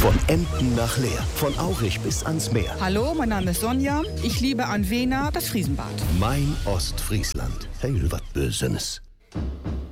Von Emden nach Leer, von Aurich bis ans Meer. Hallo, mein Name ist Sonja. Ich liebe an Wena das Friesenbad. Mein Ostfriesland. Heil wat Bösenes.